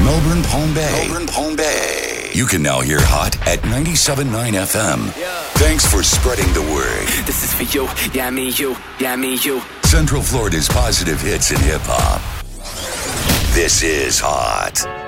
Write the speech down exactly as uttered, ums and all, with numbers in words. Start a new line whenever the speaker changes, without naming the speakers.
Melbourne, Palm Bay. Melbourne, Palm Bay. You can now hear Hot at ninety-seven point nine F M. Yeah. Thanks for spreading the word.
This is for you, yeah, me, you, yeah, me, you.
Central Florida's positive hits in hip-hop. This is Hot.